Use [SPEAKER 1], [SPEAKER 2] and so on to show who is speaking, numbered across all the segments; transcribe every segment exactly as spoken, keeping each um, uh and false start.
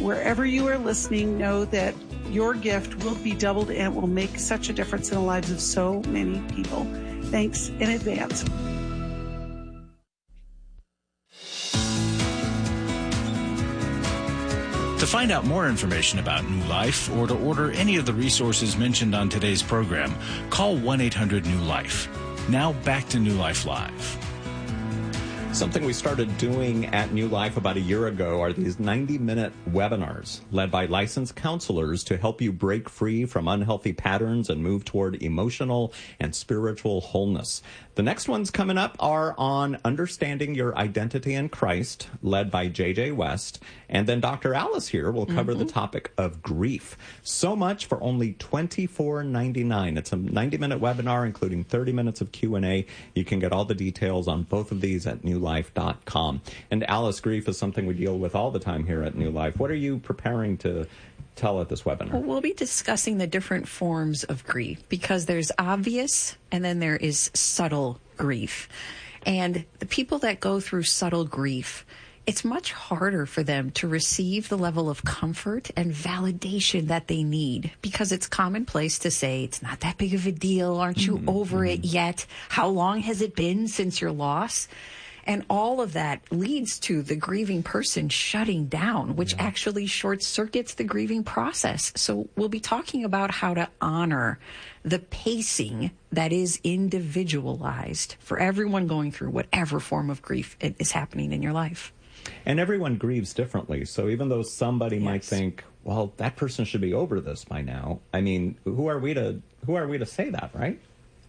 [SPEAKER 1] wherever you are listening, know that your gift will be doubled and will make such a difference in the lives of so many people. Thanks in advance.
[SPEAKER 2] To find out more information about New Life or to order any of the resources mentioned on today's program, call one eight hundred new life. Now back to New Life Live.
[SPEAKER 3] Something we started doing at New Life about a year ago are these ninety-minute webinars led by licensed counselors to help you break free from unhealthy patterns and move toward emotional and spiritual wholeness. The next ones coming up are on understanding your identity in Christ, led by J J West. And then Doctor Alice here will cover mm-hmm. the topic of grief. So much for only twenty-four ninety-nine. It's a ninety-minute webinar, including thirty minutes of Q and A. You can get all the details on both of these at new life dot com. And Alice, grief is something we deal with all the time here at New Life. What are you preparing to tell at this webinar?
[SPEAKER 4] Well, we'll be discussing the different forms of grief, because there's obvious and then there is subtle grief. And the people that go through subtle grief, it's much harder for them to receive the level of comfort and validation that they need, because it's commonplace to say, it's not that big of a deal. Aren't you mm-hmm. over it yet? How long has it been since your loss? And all of that leads to the grieving person shutting down, which yeah. actually short circuits the grieving process. So we'll be talking about how to honor the pacing that is individualized for everyone going through whatever form of grief is happening in your life.
[SPEAKER 3] And everyone grieves differently. So even though somebody yes. might think, well, that person should be over this by now, I mean, who are we to who are we to say that, right?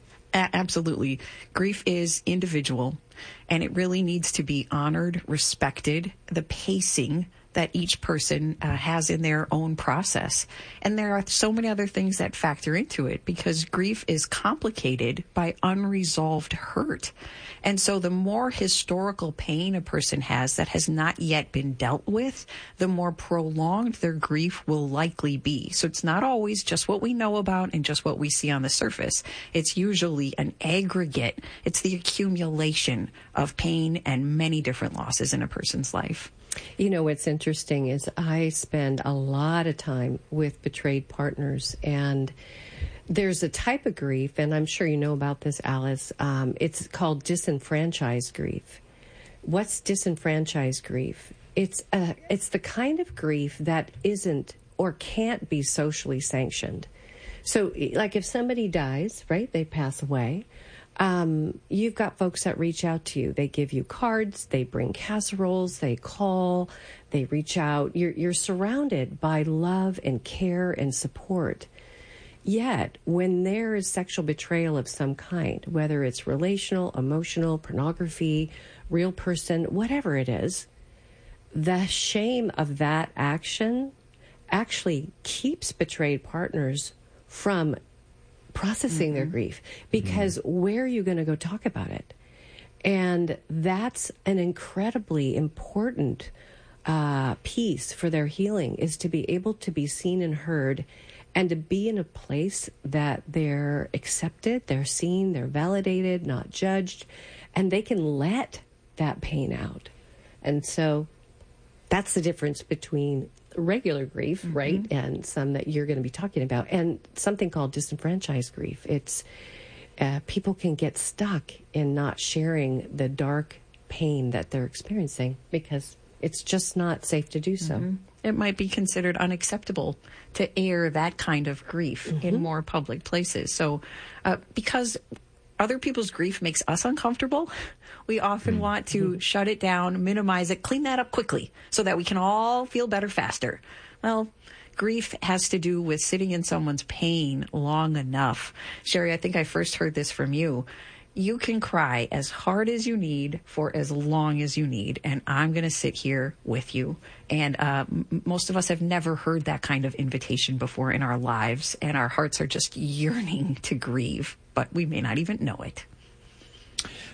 [SPEAKER 4] Absolutely. Grief is individual, and it really needs to be honored, respected, the pacing that each person uh, has in their own process. And there are so many other things that factor into it, because grief is complicated by unresolved hurt. And so the more historical pain a person has that has not yet been dealt with, the more prolonged their grief will likely be. So it's not always just what we know about and just what we see on the surface. It's usually an aggregate. It's the accumulation of pain and many different losses in a person's life.
[SPEAKER 5] You know, what's interesting is I spend a lot of time with betrayed partners, and there's a type of grief, and I'm sure you know about this, Alice. Um, it's called disenfranchised grief. What's disenfranchised grief? It's a, it's the kind of grief that isn't or can't be socially sanctioned. So, like if somebody dies, right, they pass away, Um, you've got folks that reach out to you. They give you cards, they bring casseroles, they call, they reach out. You're, you're surrounded by love and care and support. Yet, when there is sexual betrayal of some kind, whether it's relational, emotional, pornography, real person, whatever it is, the shame of that action actually keeps betrayed partners from processing mm-hmm. their grief, because mm-hmm. where are you going to go talk about it? And that's an incredibly important uh, piece for their healing, is to be able to be seen and heard, and to be in a place that they're accepted, they're seen, they're validated, not judged, and they can let that pain out. And so that's the difference between regular grief, mm-hmm. right, and some that you're going to be talking about, and something called disenfranchised grief. It's uh, people can get stuck in not sharing the dark pain that they're experiencing because it's just not safe to do so.
[SPEAKER 4] Mm-hmm. It might be considered unacceptable to air that kind of grief mm-hmm. in more public places. So uh, because other people's grief makes us uncomfortable, we often mm-hmm. want to mm-hmm. shut it down, minimize it, clean that up quickly so that we can all feel better faster. Well, grief has to do with sitting in someone's pain long enough. Sherry, I think I first heard this from you. You can cry as hard as you need for as long as you need, and I'm going to sit here with you. And uh, m- most of us have never heard that kind of invitation before in our lives, and our hearts are just yearning to grieve, but we may not even know it.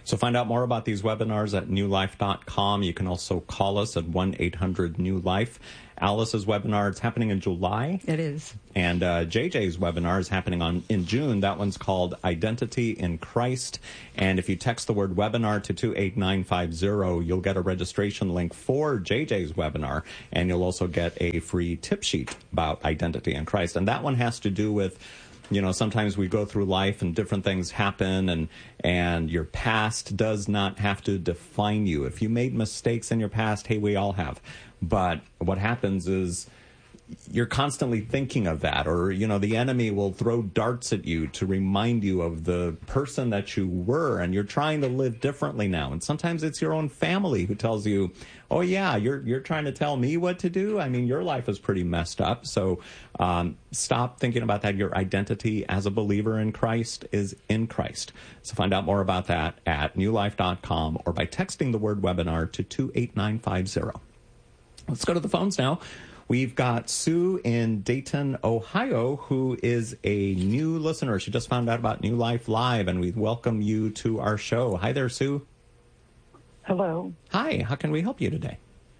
[SPEAKER 3] So find out more about these webinars at new life dot com. You can also call us at one eight hundred new life. Alice's webinar, it's happening in July.
[SPEAKER 4] It is.
[SPEAKER 3] And uh, J J's webinar is happening on in June. That one's called Identity in Christ. And if you text the word webinar to two eight nine five zero, you'll get a registration link for J J's webinar. And you'll also get a free tip sheet about identity in Christ. And that one has to do with, you know, sometimes we go through life and different things happen, and and your past does not have to define you. If you made mistakes in your past, hey, we all have. But what happens is you're constantly thinking of that, or, you know, the enemy will throw darts at you to remind you of the person that you were, and you're trying to live differently now. And sometimes it's your own family who tells you, oh, yeah, you're you're trying to tell me what to do? I mean, your life is pretty messed up. So um, stop thinking about that. Your identity as a believer in Christ is in Christ. So find out more about that at new life dot com or by texting the word webinar to two eight nine five zero. Let's go to the phones now. We've got Sue in Dayton, Ohio, who is a new listener. She just found out about New Life Live, and we welcome you to our show. Hi there, Sue.
[SPEAKER 6] Hello.
[SPEAKER 3] Hi. How can we help you today?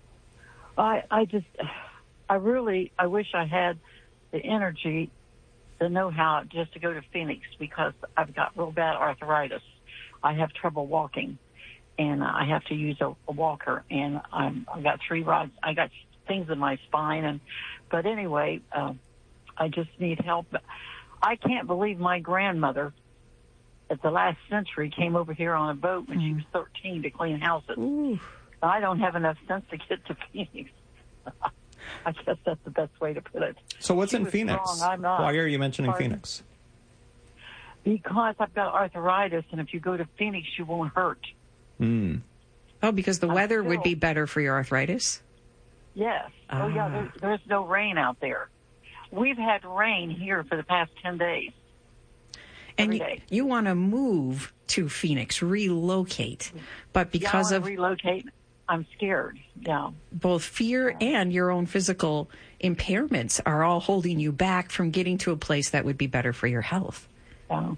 [SPEAKER 6] I I just, I really, I wish I had the energy, the know-how just to go to Phoenix, because I've got real bad arthritis. I have trouble walking, and I have to use a, a walker, and I'm, I've got three rods. I got things in my spine, and but anyway, uh, I just need help. I can't believe my grandmother at the last century came over here on a boat when mm. she was thirteen to clean houses. Ooh. I don't have enough sense to get to Phoenix. I guess that's the best way to put it.
[SPEAKER 3] So what's
[SPEAKER 6] she
[SPEAKER 3] in Phoenix?
[SPEAKER 6] Wrong. I'm not.
[SPEAKER 3] Why are you mentioning
[SPEAKER 6] Pardon?
[SPEAKER 3] Phoenix?
[SPEAKER 6] Because I've got arthritis, and if you go to Phoenix, you won't hurt.
[SPEAKER 3] Mm.
[SPEAKER 4] Oh, because the
[SPEAKER 6] I'm
[SPEAKER 4] weather
[SPEAKER 6] still,
[SPEAKER 4] would be better for your arthritis?
[SPEAKER 6] Yes.
[SPEAKER 4] Ah.
[SPEAKER 6] Oh, yeah, there's, there's no rain out there. We've had rain here for the past ten days.
[SPEAKER 4] And you, you want to move to Phoenix, relocate, but because
[SPEAKER 6] yeah, I
[SPEAKER 4] of
[SPEAKER 6] relocate, I'm scared. Yeah,
[SPEAKER 4] both fear
[SPEAKER 6] yeah.
[SPEAKER 4] and your own physical impairments are all holding you back from getting to a place that would be better for your health.
[SPEAKER 6] Yeah.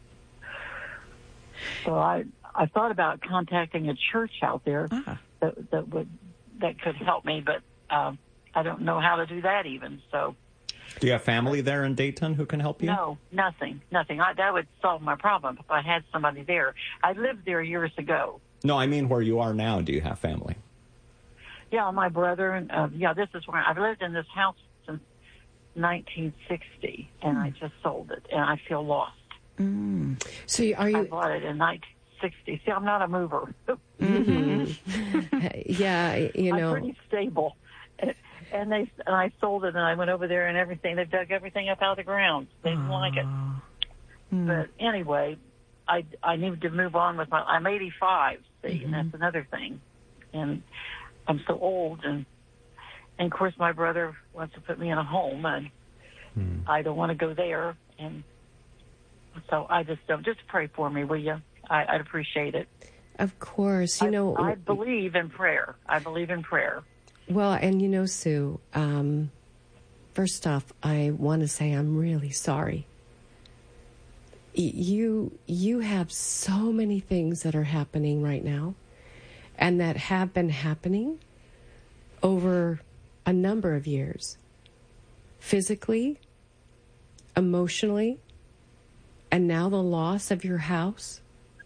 [SPEAKER 6] So I I thought about contacting a church out there
[SPEAKER 4] ah.
[SPEAKER 6] that that would that could help me, but um, I don't know how to do that even. So.
[SPEAKER 3] Do you have family there in Dayton who can help you?
[SPEAKER 6] No, nothing, nothing. I, that would solve my problem if I had somebody there. I lived there years ago.
[SPEAKER 3] No, I mean where you are now. Do you have family?
[SPEAKER 6] Yeah, my brother. And uh, yeah, this is where I've lived in this house since nineteen sixty, and mm. I just sold it, and I feel lost.
[SPEAKER 5] Mm. So are you?
[SPEAKER 6] I bought it in nineteen sixty. See, I'm not a mover.
[SPEAKER 5] Mm-hmm. Yeah, you know,
[SPEAKER 6] I'm pretty stable. And they and I sold it, and I went over there and everything. They've dug everything up out of the ground. They didn't uh, like it. Hmm. But anyway, I I need to move on with my. I'm eighty-five, see, mm-hmm. and that's another thing. And I'm so old, and and of course my brother wants to put me in a home, and hmm. I don't want to go there. And so I just don't. Just pray for me, will you? I, I'd appreciate it.
[SPEAKER 5] Of course, you
[SPEAKER 6] I,
[SPEAKER 5] know.
[SPEAKER 6] I believe in prayer. I believe in prayer.
[SPEAKER 5] Well, and you know, Sue, um, first off, I want to say I'm really sorry. Y- you you have so many things that are happening right now, and that have been happening over a number of years. Physically, emotionally, and now the loss of your house.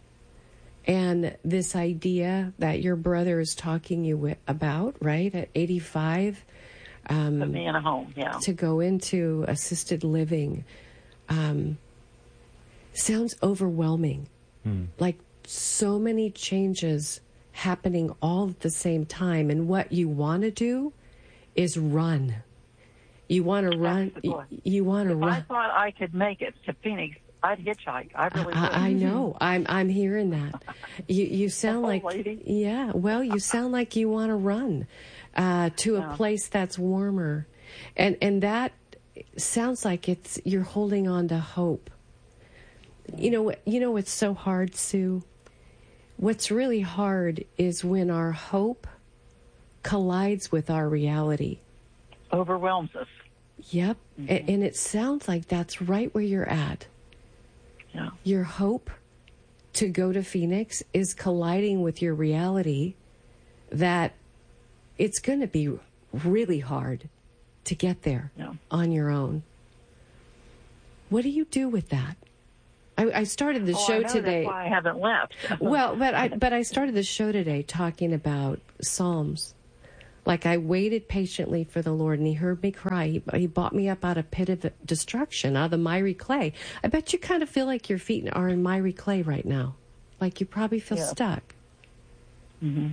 [SPEAKER 5] And this idea that your brother is talking you wi- about, right, at eighty-five, um,
[SPEAKER 6] put me in a home, yeah,
[SPEAKER 5] to go into assisted living, um, sounds overwhelming. Hmm. Like so many changes happening all at the same time, and what you want to do is run. You want to run. You, you want to run.
[SPEAKER 6] I thought I could make it to Phoenix. I'd hitchhike. I really would.
[SPEAKER 5] I, I know. I'm I'm hearing that. You you sound like
[SPEAKER 6] lady.
[SPEAKER 5] Yeah. Well, you sound like you want to run uh, to
[SPEAKER 6] yeah.
[SPEAKER 5] a place that's warmer, and and that sounds like it's you're holding on to hope. You know. You know what's so hard, Sue? What's really hard is when our hope collides with our reality.
[SPEAKER 6] Overwhelms us.
[SPEAKER 5] Yep.
[SPEAKER 6] Mm-hmm.
[SPEAKER 5] And, and it sounds like that's right where you're at.
[SPEAKER 6] Yeah.
[SPEAKER 5] Your hope to go to Phoenix is colliding with your reality that it's going to be really hard to get there
[SPEAKER 6] yeah.
[SPEAKER 5] on your own. What do you do with that? I, I started the
[SPEAKER 6] oh,
[SPEAKER 5] show
[SPEAKER 6] I know,
[SPEAKER 5] today.
[SPEAKER 6] That's why I haven't left.
[SPEAKER 5] well, but I but I started the show today talking about Psalms. Like, I waited patiently for the Lord, and he heard me cry. He, he brought me up out of pit of destruction, out of the miry clay. I bet you kind of feel like your feet are in miry clay right now. Like you probably feel
[SPEAKER 6] yeah.
[SPEAKER 5] stuck.
[SPEAKER 6] Mm-hmm.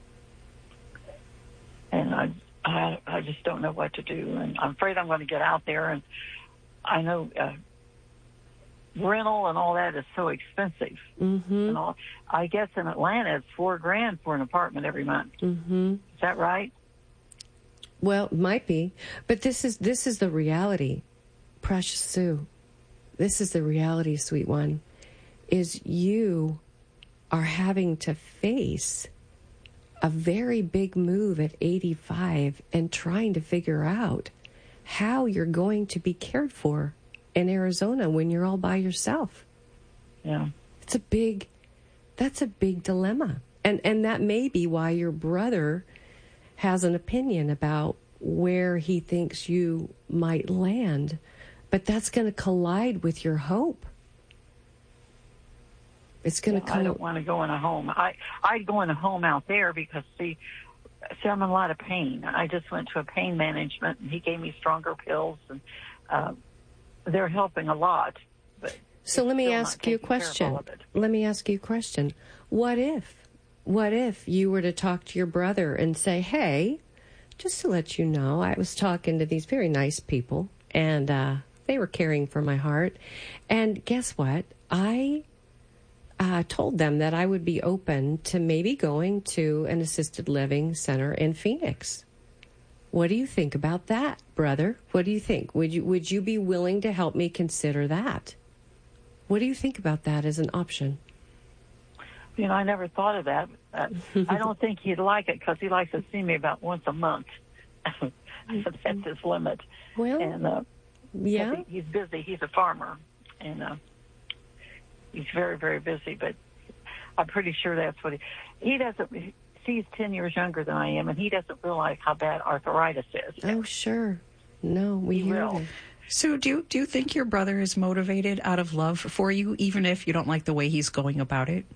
[SPEAKER 6] And I, I, I just don't know what to do. And I'm afraid I'm going to get out there. And I know uh, rental and all that is so expensive.
[SPEAKER 5] Mm-hmm.
[SPEAKER 6] And all, I guess in Atlanta it's four grand for an apartment every month.
[SPEAKER 5] Mm-hmm.
[SPEAKER 6] Is that right?
[SPEAKER 5] Well, it might be, but this is this is the reality, Precious Sue. This is the reality, sweet one, is you are having to face a very big move at eighty-five and trying to figure out how you're going to be cared for in Arizona when you're all by yourself.
[SPEAKER 6] Yeah.
[SPEAKER 5] It's a big, that's a big dilemma. And and that may be why your brother has an opinion about where he thinks you might land, but that's going to collide with your hope. It's going to
[SPEAKER 6] yeah,
[SPEAKER 5] come.
[SPEAKER 6] I don't want to go in a home. I I'd go in a home out there because see, see, I'm in a lot of pain. I just went to a pain management, and he gave me stronger pills, and uh, they're helping a lot. But
[SPEAKER 5] so let me ask you a question. Let me ask you a question. What if? What if you were to talk to your brother and say, hey, just to let you know, I was talking to these very nice people, and uh, they were caring for my heart. And guess what? I uh, told them that I would be open to maybe going to an assisted living center in Phoenix. What do you think about that, brother? What do you think? Would you would you be willing to help me consider that? What do you think about that as an option?
[SPEAKER 6] You know, I never thought of that. Uh, I don't think he'd like it because he likes to see me about once a month. That's his limit.
[SPEAKER 5] Well,
[SPEAKER 6] and uh,
[SPEAKER 5] yeah,
[SPEAKER 6] he, he's busy. He's a farmer, and uh, he's very, very busy. But I'm pretty sure that's what he. He doesn't. He's ten years younger than I am, and he doesn't realize how bad arthritis is.
[SPEAKER 5] Oh, sure. No, we
[SPEAKER 6] he
[SPEAKER 5] hear
[SPEAKER 6] will.
[SPEAKER 5] it.
[SPEAKER 4] So do you, do you think your brother is motivated out of love for you, even if you don't like the way he's going about it?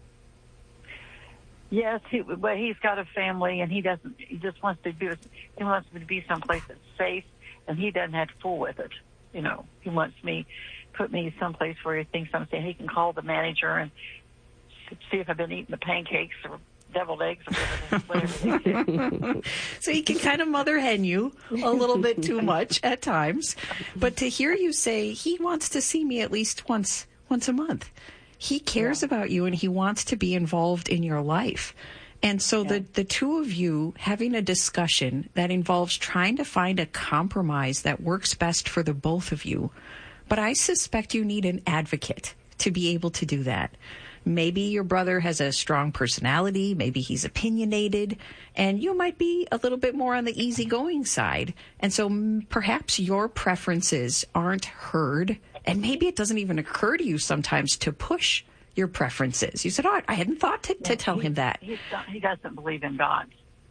[SPEAKER 6] Yes, he, but he's got a family, and he doesn't. He just wants to be. He wants me to be someplace that's safe, and he doesn't have to fool with it. You know, he wants me put me someplace where he thinks I'm saying. He can call the manager and see if I've been eating the pancakes or deviled eggs or whatever. whatever
[SPEAKER 4] So he can kind of mother hen you a little bit too much at times, but to hear you say he wants to see me at least once once a month. He cares yeah. about you, and he wants to be involved in your life. And so yeah. the, the two of you having a discussion that involves trying to find a compromise that works best for the both of you. But I suspect you need an advocate to be able to do that. Maybe your brother has a strong personality. Maybe he's opinionated, and you might be a little bit more on the easygoing side. And so m- perhaps your preferences aren't heard. And maybe it doesn't even occur to you sometimes to push your preferences. You said, oh, I hadn't thought to, to tell
[SPEAKER 6] he,
[SPEAKER 4] him that.
[SPEAKER 6] He, he doesn't believe in God.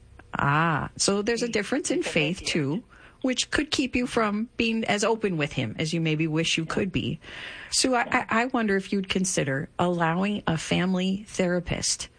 [SPEAKER 4] Ah, so there's
[SPEAKER 6] he,
[SPEAKER 4] a difference in faith, too, which could keep you from being as open with him as you maybe wish you yeah. could be. So I, I wonder if you'd consider allowing a family therapist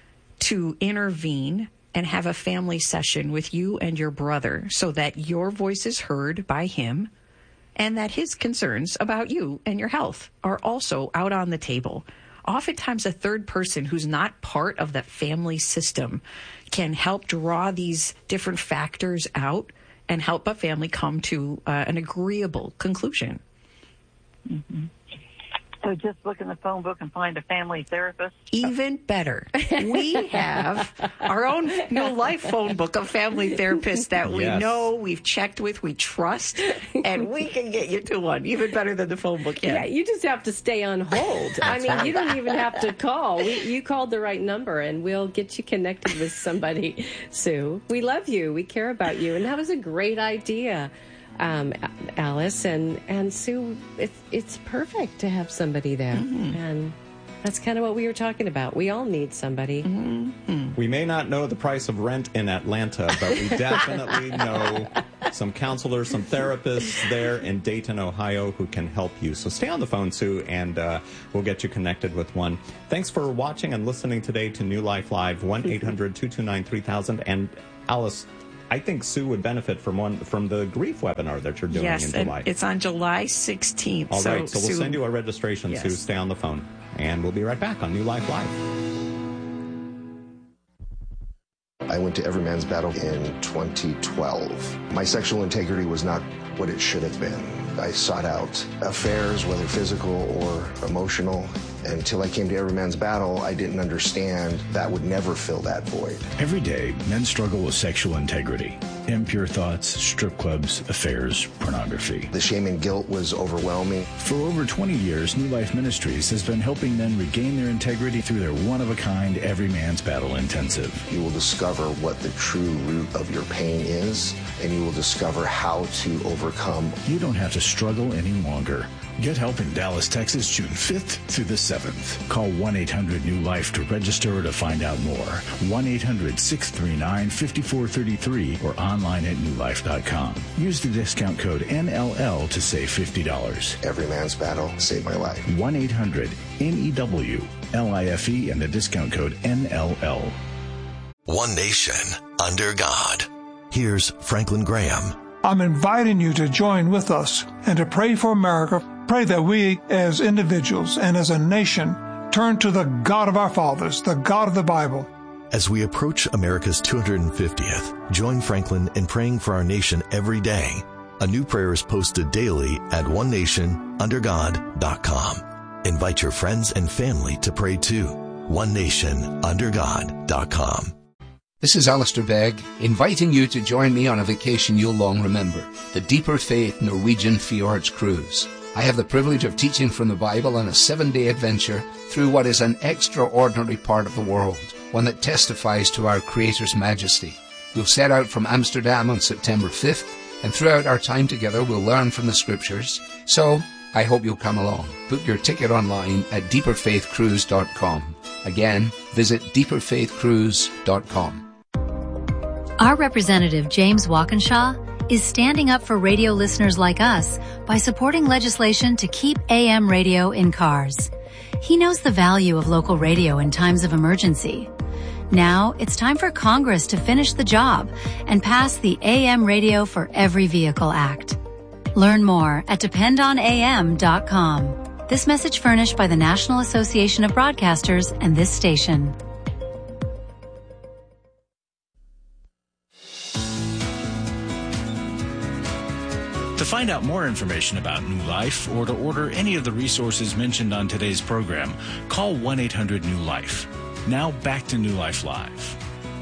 [SPEAKER 4] to intervene and have a family session with you and your brother so that your voice is heard by him, and that his concerns about you and your health are also out on the table. Oftentimes, a third person who's not part of the family system can help draw these different factors out and help a family come to uh, an agreeable conclusion.
[SPEAKER 6] Mm-hmm. So just look in the phone book and find a family therapist?
[SPEAKER 4] Even better. We have our own New Life phone book of family therapists that we yes. know, we've checked with, we trust, and we can get you to one. Even better than the phone book. Yeah,
[SPEAKER 5] yeah you just have to stay on hold. I mean, you don't even have to call. We, you called the right number, and we'll get you connected with somebody, Sue. We love you. We care about you. And that was a great idea. Um, Alice and, and Sue, it's, it's perfect to have somebody there. Mm-hmm. And That's kind of what we were talking about. We all need somebody.
[SPEAKER 3] Mm-hmm. We may not know the price of rent in Atlanta, but we definitely know some counselors, some therapists there in Dayton, Ohio, who can help you. So stay on the phone, Sue, and uh, we'll get you connected with one. Thanks for watching and listening today to New Life Live, one eight hundred two two nine three thousand. And Alice, I think Sue would benefit from one from the grief webinar that you're doing
[SPEAKER 4] yes,
[SPEAKER 3] in July.
[SPEAKER 4] Yes, it's on July sixteenth.
[SPEAKER 3] All
[SPEAKER 4] so
[SPEAKER 3] right, so we'll
[SPEAKER 4] Sue,
[SPEAKER 3] send you a registration,
[SPEAKER 4] yes.
[SPEAKER 3] Sue. Stay on the phone. And we'll be right back on New Life Live.
[SPEAKER 7] I went to Every Man's Battle in twenty twelve. My sexual integrity was not what it should have been. I sought out affairs, whether physical or emotional. Until I came to Every Man's Battle, I didn't understand that would never fill that void.
[SPEAKER 2] Every day, men struggle with sexual integrity. Impure thoughts, strip clubs, affairs, pornography.
[SPEAKER 7] The shame and guilt was overwhelming.
[SPEAKER 2] For over twenty years, New Life Ministries has been helping men regain their integrity through their one-of-a-kind Every Man's Battle Intensive.
[SPEAKER 7] You will discover what the true root of your pain is, and you will discover how to overcome.
[SPEAKER 2] You don't have to struggle any longer. Get help in Dallas, Texas, June fifth through the seventh. Call one eight hundred new life to register or to find out more. one eight hundred six three nine five four three three or online at new life dot com. Use the discount code N L L to save fifty dollars.
[SPEAKER 7] Every Man's Battle saved my life.
[SPEAKER 2] one eight hundred N E W L I F E and the discount code N L L.
[SPEAKER 8] One nation under God. Here's Franklin Graham.
[SPEAKER 9] I'm inviting you to join with us and to pray for America. Pray that we as individuals and as a nation turn to the God of our fathers, the God of the Bible.
[SPEAKER 8] As we approach America's two hundred fiftieth, join Franklin in praying for our nation every day. A new prayer is posted daily at one nation under god dot com. Invite your friends and family to pray too. one nation under god dot com.
[SPEAKER 10] This is Alistair Begg, inviting you to join me on a vacation you'll long remember, the Deeper Faith Norwegian Fjords Cruise. I have the privilege of teaching from the Bible on a seven-day adventure through what is an extraordinary part of the world, one that testifies to our Creator's majesty. We'll set out from Amsterdam on September fifth, and throughout our time together we'll learn from the Scriptures. So, I hope you'll come along. Book your ticket online at deeper faith cruise dot com. Again, visit deeper faith cruise dot com.
[SPEAKER 11] Our representative, James Walkinshaw, is standing up for radio listeners like us by supporting legislation to keep A M radio in cars. He knows the value of local radio in times of emergency. Now it's time for Congress to finish the job and pass the A M Radio for Every Vehicle Act. Learn more at depend on A M dot com. This message furnished by the National Association of Broadcasters and this station.
[SPEAKER 2] To find out more information about New Life or to order any of the resources mentioned on today's program, call one eight hundred new life. Now back to New Life Live.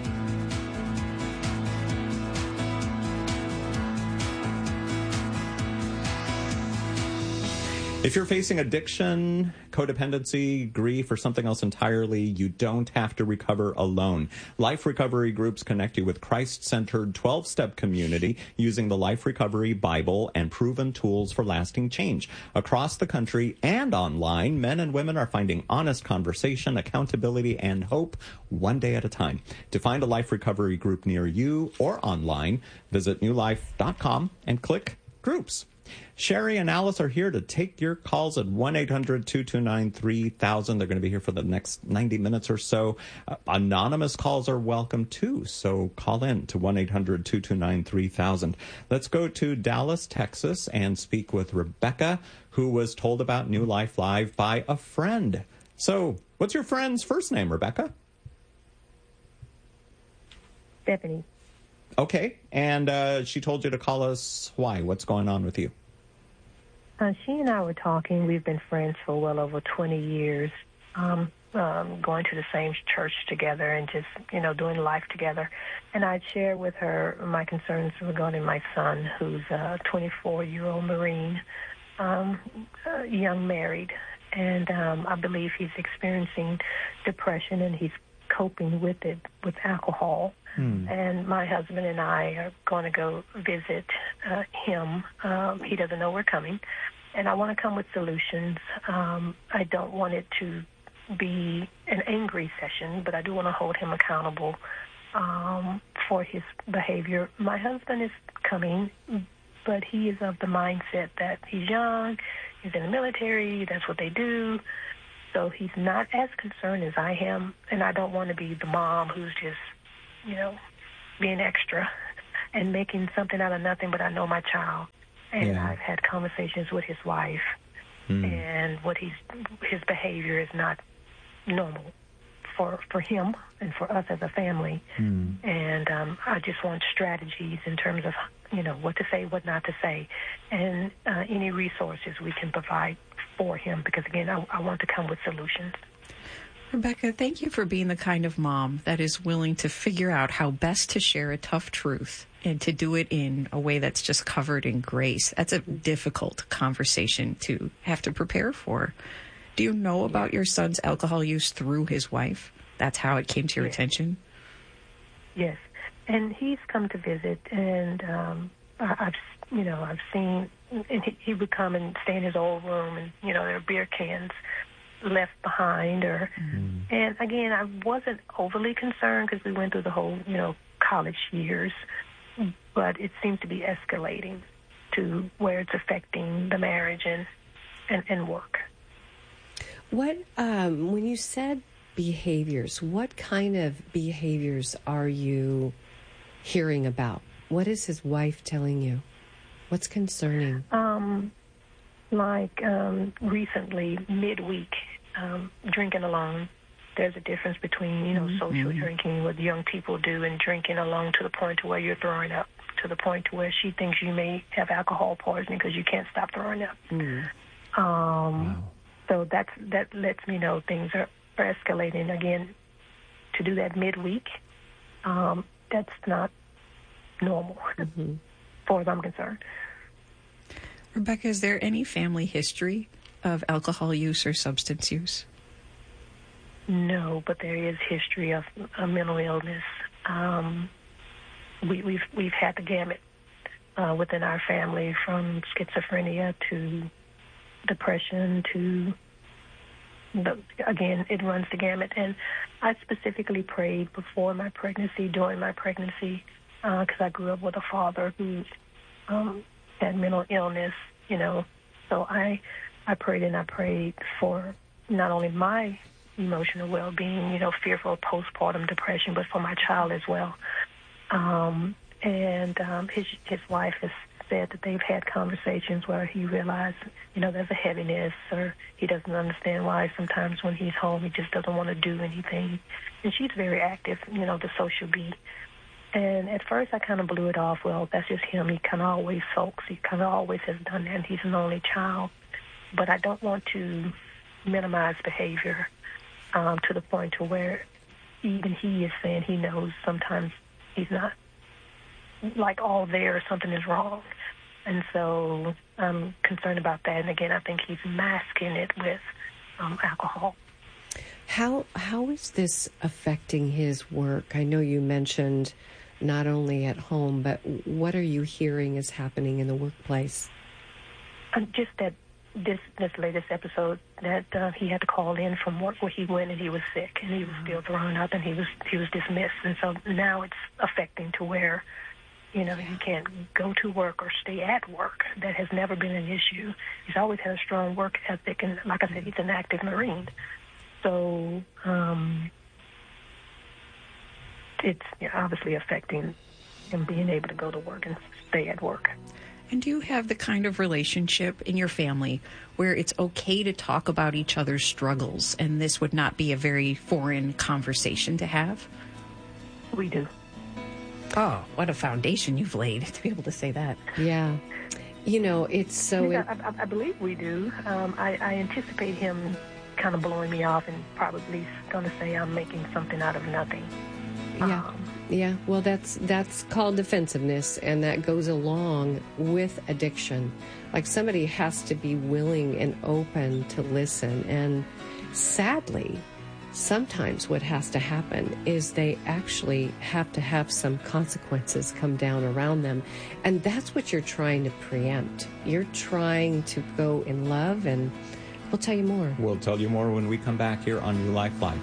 [SPEAKER 3] If you're facing addiction, codependency, grief, or something else entirely, you don't have to recover alone. Life Recovery Groups connect you with Christ-centered twelve-step community using the Life Recovery Bible and proven tools for lasting change. Across the country and online, men and women are finding honest conversation, accountability, and hope one day at a time. To find a Life Recovery group near you or online, visit new life dot com and click Groups. Sherry and Alice are here to take your calls at one eight hundred two two nine three thousand. They're going to be here for the next ninety minutes or so. Uh, anonymous calls are welcome, too, so call in to one eight hundred two two nine three thousand. Let's go to Dallas, Texas, and speak with Rebecca, who was told about New Life Live by a friend. So what's your friend's first name, Rebecca?
[SPEAKER 12] Stephanie.
[SPEAKER 3] Okay, and uh, she told you to call us. Why? What's going on with you?
[SPEAKER 12] Uh, she and I were talking. We've been friends for well over twenty years, um, um, going to the same church together and just, you know, doing life together. And I'd shared with her my concerns regarding my son, who's a twenty-four-year-old Marine, um, uh, young married. And um, I believe he's experiencing depression, and he's coping with it with alcohol. Hmm. And my husband and I are going to go visit uh, him. Um, he doesn't know we're coming. And I want to come with solutions. Um, I don't want it to be an angry session, but I do want to hold him accountable um, for his behavior. My husband is coming, but he is of the mindset that he's young, he's in the military, that's what they do. So he's not as concerned as I am, and I don't want to be the mom who's just, you know, being extra and making something out of nothing, but I know my child. And yeah. I've had conversations with his wife, mm. and what he's, his behavior is not normal for for him and for us as a family. Mm. And um, I just want strategies in terms of, you know, what to say, what not to say, and uh, any resources we can provide for him, because, again, I, I want to come with solutions.
[SPEAKER 4] Rebecca, thank you for being the kind of mom that is willing to figure out how best to share a tough truth and to do it in a way that's just covered in grace. That's a difficult conversation to have to prepare for. Do you know about your son's alcohol use through his wife? That's how it came to your yes. attention?
[SPEAKER 12] Yes. And he's come to visit, and um, I, I've, you know, I've seen, and he, he would come and stay in his old room, and, you know, there are beer cans left behind. Or, mm. And, again, I wasn't overly concerned because we went through the whole, you know, college years, but it seems to be escalating to where it's affecting the marriage and, and, and work.
[SPEAKER 5] What, um, when you said behaviors, what kind of behaviors are you hearing about? What is his wife telling you? What's concerning?
[SPEAKER 12] Um, like um, recently, midweek, um, drinking alone. There's a difference between, you know, mm-hmm. social drinking, what young people do, and drinking alone to the point to where you're throwing up, to the point to where she thinks you may have alcohol poisoning because you can't stop throwing up. Mm. Um, wow. So that's, that lets me know things are, are escalating. Again, to do that midweek, um, that's not normal, mm-hmm. as far as I'm concerned.
[SPEAKER 4] Rebecca, is there any family history of alcohol use or substance use?
[SPEAKER 12] No, but there is history of a mental illness. Um, we, we've we've had the gamut uh, within our family, from schizophrenia to depression to, the, again, it runs the gamut. And I specifically prayed before my pregnancy, during my pregnancy, because uh, I grew up with a father who um, had mental illness, you know. So I, I prayed and I prayed for not only my emotional well-being, you know, fearful of postpartum depression, but for my child as well. Um, and um, his his wife has said that they've had conversations where he realized, you know, there's a heaviness, or he doesn't understand why sometimes when he's home he just doesn't want to do anything. And she's very active, you know, the social bee. And at first I kind of blew it off. Well, that's just him. He kind of always sulks. He kind of always has done that. And he's an only child. But I don't want to minimize behavior um, to the point to where even he is saying he knows sometimes he's not like all there, or something is wrong. And so I'm concerned about that. And again, I think he's masking it with um, alcohol.
[SPEAKER 5] How how is this affecting his work? I know you mentioned not only at home, but what are you hearing is happening in the workplace?
[SPEAKER 12] Um, just that this this latest episode that uh, he had to call in from work where he went and he was sick and he was still throwing up and he was he was dismissed. And so now it's affecting to where, you know, you can't go to work or stay at work. That has never been an issue. He's always had a strong work ethic, and like I said, he's an active Marine. So um, it's you know, obviously affecting him being able to go to work and stay at work.
[SPEAKER 4] And do you have the kind of relationship in your family where it's okay to talk about each other's struggles, and this would not be a very foreign conversation to have?
[SPEAKER 12] We do.
[SPEAKER 4] Oh, what a foundation you've laid to be able to say that.
[SPEAKER 5] Yeah. You know, it's so...
[SPEAKER 12] Yeah, I, I believe we do. Um, I, I anticipate him kind of blowing me off and probably going to say I'm making something out of nothing.
[SPEAKER 5] Yeah.
[SPEAKER 12] Um,
[SPEAKER 5] yeah. Well, that's that's called defensiveness, and that goes along with addiction. Like, somebody has to be willing and open to listen. And sadly, sometimes what has to happen is they actually have to have some consequences come down around them. And that's what you're trying to preempt. You're trying to go in love and We'll tell you more.
[SPEAKER 3] We'll tell you more when we come back here on New Life Live.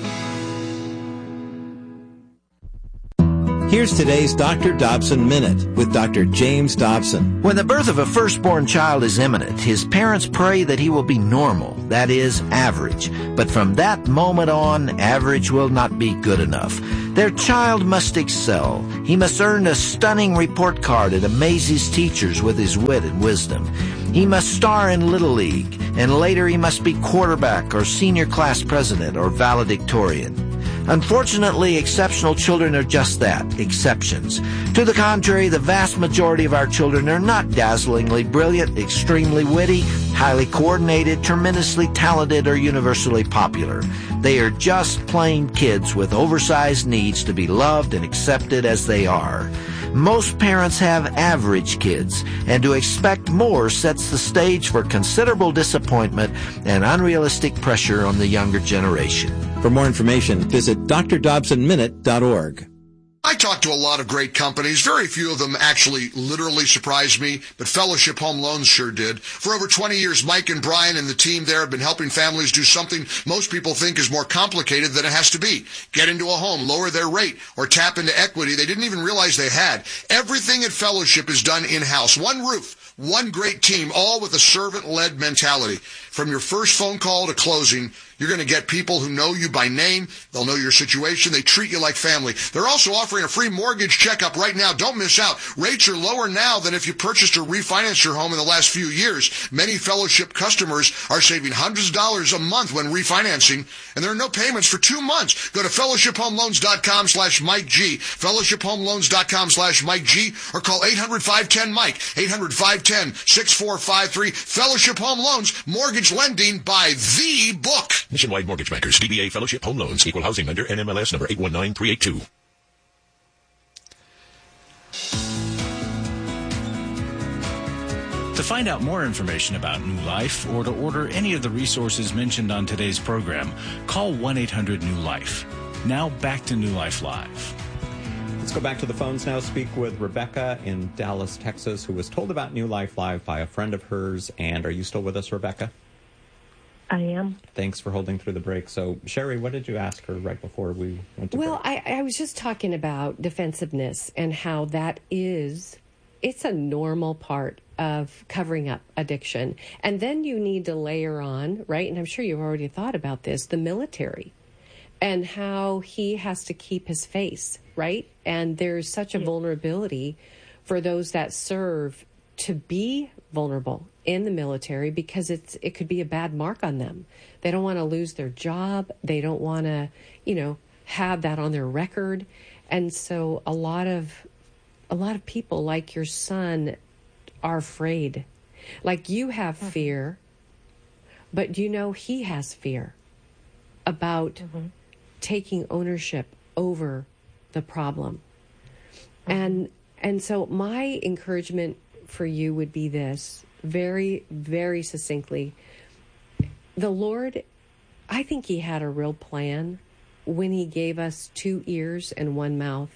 [SPEAKER 13] Here's today's Doctor Dobson Minute with Doctor James Dobson.
[SPEAKER 14] When the birth of a firstborn child is imminent, his parents pray that he will be normal, that is, average. But from that moment on, average will not be good enough. Their child must excel. He must earn a stunning report card and amaze his teachers with his wit and wisdom. He must star in Little League, and later he must be quarterback or senior class president or valedictorian. Unfortunately, exceptional children are just that, exceptions. To the contrary, the vast majority of our children are not dazzlingly brilliant, extremely witty, highly coordinated, tremendously talented, or universally popular. They are just plain kids with oversized needs to be loved and accepted as they are. Most parents have average kids, and to expect more sets the stage for considerable disappointment and unrealistic pressure on the younger generation.
[SPEAKER 13] For more information, visit d r dobson minute dot org.
[SPEAKER 15] I talked to a lot of great companies. Very few of them actually literally surprised me, but Fellowship Home Loans sure did. For over twenty years, Mike and Brian and the team there have been helping families do something most people think is more complicated than it has to be. Get into a home, lower their rate, or tap into equity they didn't even realize they had. Everything at Fellowship is done in-house. One roof, one great team, all with a servant-led mentality. From your first phone call to closing, you're going to get people who know you by name. They'll know your situation. They treat you like family. They're also offering a free mortgage checkup right now. Don't miss out. Rates are lower now than if you purchased or refinanced your home in the last few years. Many Fellowship customers are saving hundreds of dollars a month when refinancing, and there are no payments for two months. Go to fellowship home loans dot com slash Mike G, fellowship home loans dot com slash Mike G, or call eight hundred, five one zero, Mike, eight hundred, five one zero, six four five three. Fellowship Home Loans, mortgage lending by the book.
[SPEAKER 16] Nationwide Mortgage Bankers, D B A Fellowship Home Loans, Equal Housing Lender, N M L S number eight one nine three eight two.
[SPEAKER 2] To find out more information about New Life or to order any of the resources mentioned on today's program, call one eight hundred new life. Now back to New Life Live.
[SPEAKER 3] Let's go back to the phones now. Speak with Rebecca in Dallas, Texas, who was told about New Life Live by a friend of hers. And are you still with us, Rebecca?
[SPEAKER 12] I am.
[SPEAKER 3] Thanks for holding through the break. So, Sherry, what did you ask her right before we went to
[SPEAKER 5] Well,
[SPEAKER 3] break?
[SPEAKER 5] I, I was just talking about defensiveness and how that is, it's a normal part of covering up addiction. And then you need to layer on, right, and I'm sure you've already thought about this, the military and how he has to keep his face, right? And there's such a vulnerability for those that serve to be vulnerable in the military because it's it could be a bad mark on them. They don't want to lose their job. They don't want to, you know, have that on their record. And so a lot of a lot of people like your son are afraid. Like you have fear, but you know he has fear about mm-hmm. taking ownership over the problem. Mm-hmm. And and so my encouragement for you would be this, very, very succinctly. The Lord, I think he had a real plan when he gave us two ears and one mouth.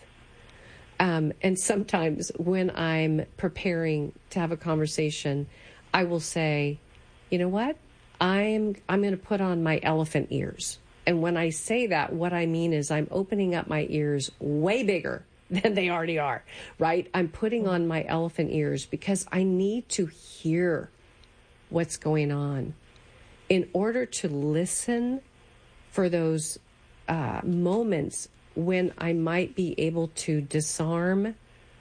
[SPEAKER 5] Um, and sometimes when I'm preparing to have a conversation, I will say, you know what? I'm I'm going to put on my elephant ears. And when I say that, what I mean is I'm opening up my ears way bigger than they already are, right? I'm putting on my elephant ears because I need to hear what's going on in order to listen for those uh, moments when I might be able to disarm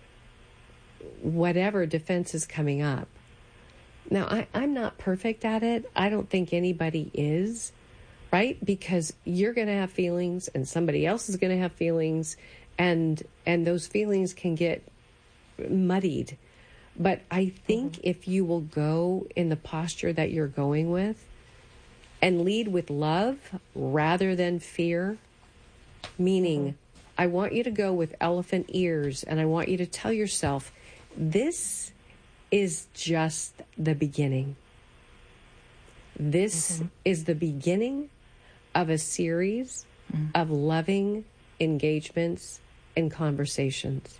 [SPEAKER 5] whatever defense is coming up. Now, I, I'm not perfect at it. I don't think anybody is, right? Because you're going to have feelings and somebody else is going to have feelings, and and those feelings can get muddied. But I think mm-hmm. if you will go in the posture that you're going with and lead with love rather than fear, meaning mm-hmm. I want you to go with elephant ears and I want you to tell yourself, this is just the beginning. This mm-hmm. is the beginning of a series mm-hmm. of loving engagements and conversations.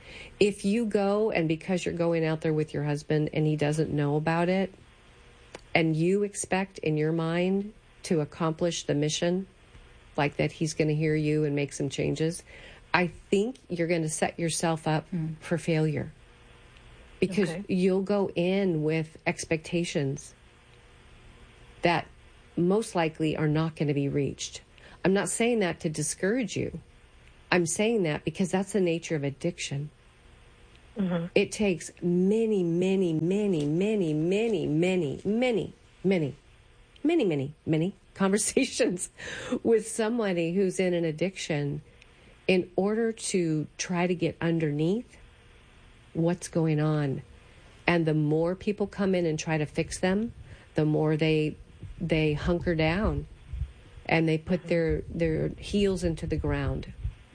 [SPEAKER 5] If you go and because you're going out there with your husband and he doesn't know about it, and you expect in your mind to accomplish the mission, like that he's going to hear you and make some changes, I think you're going to set yourself up mm. for failure. Because okay. you'll go in with expectations that most likely are not going to be reached. I'm not saying that to discourage you. I'm saying that because that's the nature of addiction. Mm-hmm. It takes many, many, many, many, many, many, many, many, many, many, many conversations with somebody who's in an addiction in order to try to get underneath what's going on. And the more people come in and try to fix them, the more they they hunker down and they put their their heels into the ground.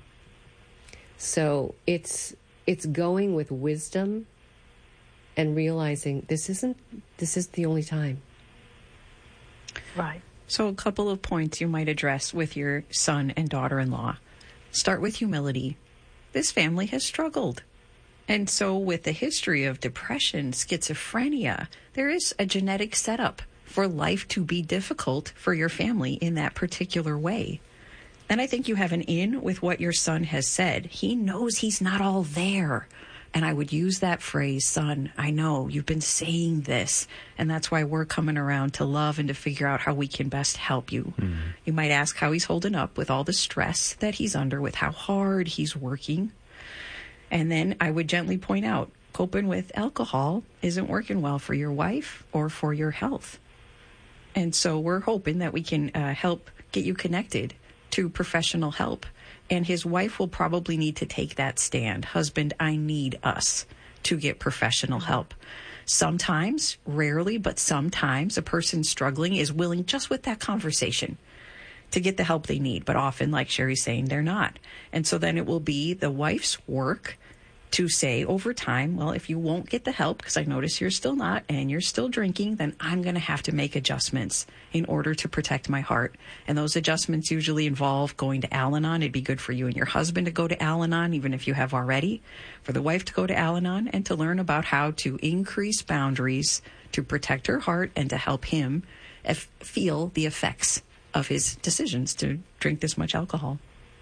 [SPEAKER 5] So it's it's going with wisdom and realizing this isn't this is the only time.
[SPEAKER 4] Right. So a couple of points you might address with your son and daughter-in-law. Start with humility. This family has struggled. And so with the history of depression, schizophrenia, there is a genetic setup for life to be difficult for your family in that particular way. Then I think you have an in with what your son has said. He knows he's not all there. And I would use that phrase, son, I know you've been saying this, and that's why we're coming around to love and to figure out how we can best help you. Mm-hmm. You might ask how he's holding up with all the stress that he's under, with how hard he's working. And then I would gently point out, coping with alcohol isn't working well for your wife or for your health. And so we're hoping that we can uh, help get you connected to professional help. And his wife will probably need to take that stand. Husband, I need us to get professional help. Sometimes, rarely, but sometimes a person struggling is willing just with that conversation to get the help they need. But often, like Sherry's saying, they're not. And so then it will be the wife's work to say over time, well, if you won't get the help, because I notice you're still not, and you're still drinking, then I'm going to have to make adjustments in order to protect my heart. And those adjustments usually involve going to Al-Anon. It'd be good for you and your husband to go to Al-Anon, even if you have already, for the wife to go to Al-Anon and to learn about how to increase boundaries to protect her heart and to help him f- feel the effects of his decisions to drink this much alcohol.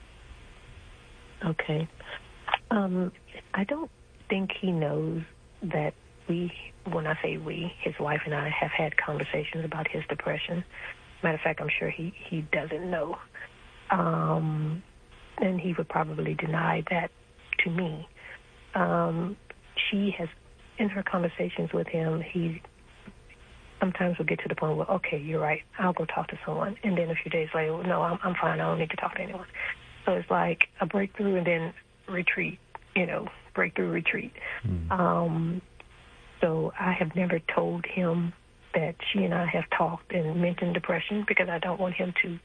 [SPEAKER 12] Okay. Um, I don't think he knows that we, when I say we, his wife and I have had conversations about his depression. Matter of fact, I'm sure he, he doesn't know. Um, and he would probably deny that to me. Um, she has, in her conversations with him, he sometimes will get to the point where, okay, you're right, I'll go talk to someone. And then a few days later, no, I'm, I'm fine, I don't need to talk to anyone. So it's like a breakthrough and then retreat, you know, breakthrough retreat. Mm. Um, so I have never told him that she and I have talked and mentioned depression because I don't want him to,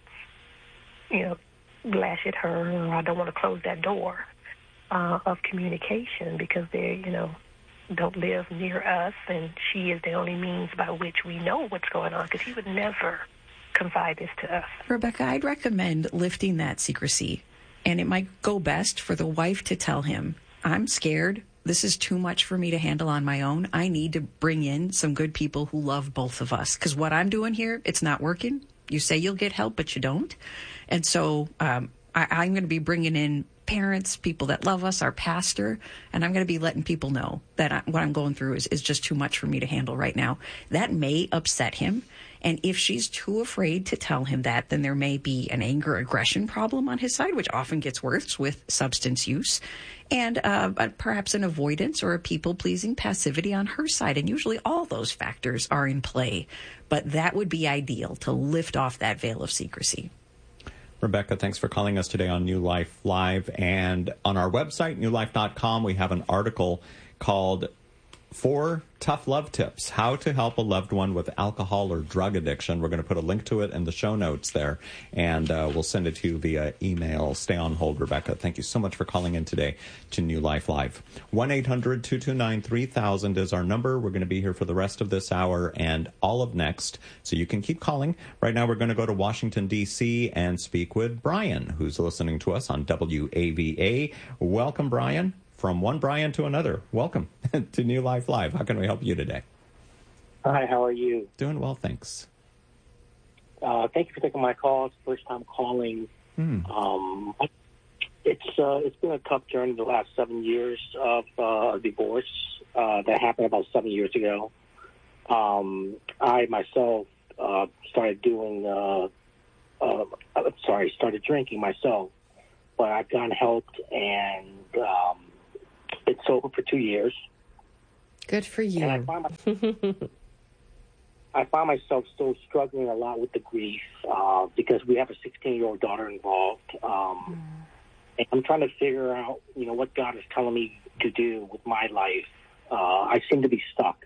[SPEAKER 12] you know, lash at her, or I don't want to close that door uh, of communication because they, you know, don't live near us, and she is the only means by which we know what's going on, because he would never confide this to us.
[SPEAKER 4] Rebecca, I'd recommend lifting that secrecy, and it might go best for the wife to tell him, I'm scared. This is too much for me to handle on my own. I need to bring in some good people who love both of us, because what I'm doing here, it's not working. You say you'll get help, but you don't. And so um, I, I'm going to be bringing in parents, people that love us, our pastor, and I'm going to be letting people know that I, what I'm going through is, is just too much for me to handle right now. That may upset him. And if she's too afraid to tell him that, then there may be an anger aggression problem on his side, which often gets worse with substance use, and uh, perhaps an avoidance or a people-pleasing passivity on her side. And usually all those factors are in play. But that would be ideal, to lift off that veil of secrecy.
[SPEAKER 3] Rebecca, thanks for calling us today on New Life Live. And on our website, new life dot com, we have an article called Four Tough Love Tips, How to Help a Loved One with Alcohol or Drug Addiction. We're going to put a link to it in the show notes there, and uh, we'll send it to you via email. Stay on hold, Rebecca. Thank you so much for calling in today to New Life Live. one eight hundred two two nine three thousand is our number. We're going to be here for the rest of this hour and all of next, so you can keep calling. Right now, we're going to go to Washington, D C and speak with Brian, who's listening to us on W A V A. Welcome, Brian. From one Brian to another. Welcome to New Life Live. How can we help you today?
[SPEAKER 17] Hi, how are you?
[SPEAKER 3] Doing well, thanks.
[SPEAKER 17] Uh, thank you for taking my call. It's the first time calling.
[SPEAKER 3] Hmm.
[SPEAKER 17] Um, it's uh, it's been a tough journey the last seven years of uh, divorce uh, that happened about seven years ago. Um, I myself uh, started doing, uh, uh, sorry, started drinking myself, but I've gotten help and um, it's sober for two years.
[SPEAKER 5] Good for you.
[SPEAKER 17] And I find my- I find myself still struggling a lot with the grief uh, because we have a sixteen-year-old daughter involved. Um, and I'm trying to figure out, you know, what God is telling me to do with my life. Uh, I seem to be stuck.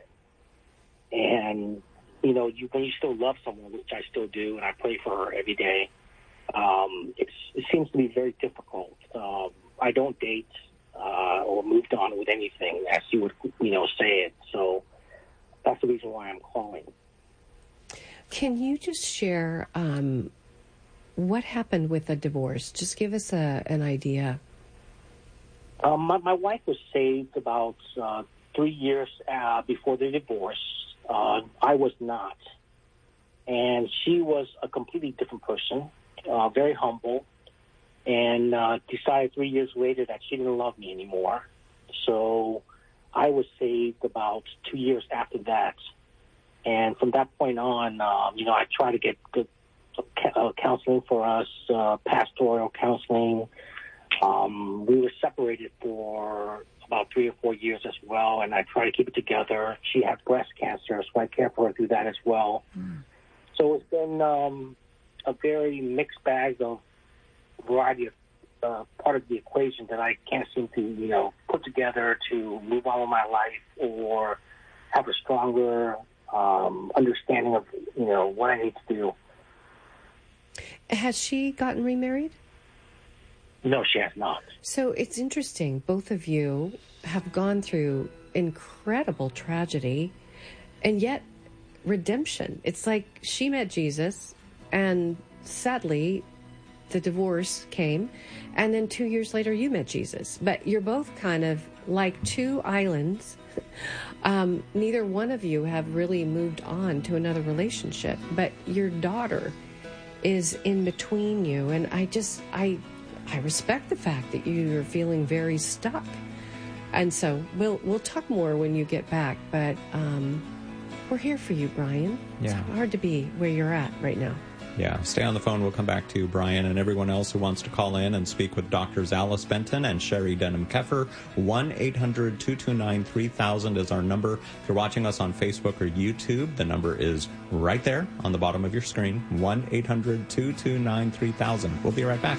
[SPEAKER 17] And, you know, you, when you still love someone, which I still do, and I pray for her every day, um, it's, it seems to be very difficult. Um, I don't date uh, or moved on with anything, as you would, you know, say it. So that's the reason why I'm calling.
[SPEAKER 5] Can you just share um, what happened with the divorce? Just give us a, an idea.
[SPEAKER 17] Um, my, my wife was saved about uh, three years uh, before the divorce. Uh, I was not. And she was a completely different person, uh, very humble, and uh, decided three years later that she didn't love me anymore. So I was saved about two years after that. And from that point on, um, you know, I tried to get good uh, counseling for us, uh, pastoral counseling. Um, we were separated for about three or four years as well, and I tried to keep it together. She had breast cancer, so I cared for her through that as well. Mm. So it's been um, a very mixed bag of variety of uh, part of the equation that I can't seem to, you know, put together to move on with my life or have a stronger Um, understanding of, you know, what I need to do.
[SPEAKER 5] Has she gotten remarried?
[SPEAKER 17] No, she has not.
[SPEAKER 5] So it's interesting. Both of you have gone through incredible tragedy and yet redemption. It's like she met Jesus and sadly the divorce came, and then two years later you met Jesus. But you're both kind of like two islands. Um, neither one of you have really moved on to another relationship, but your daughter is in between you. And I just, I, I respect the fact that you're feeling very stuck. And so we'll, we'll talk more when you get back, but, um, we're here for you, Brian.
[SPEAKER 3] Yeah.
[SPEAKER 5] It's hard to be where you're at right now.
[SPEAKER 3] Yeah, stay on the phone. We'll come back to Brian and everyone else who wants to call in and speak with Doctors Alice Benton and Sherry Denham-Keffer. one eight hundred two two nine three thousand is our number. If you're watching us on Facebook or YouTube, the number is right there on the bottom of your screen, one eight hundred two two nine three thousand. We'll be right back.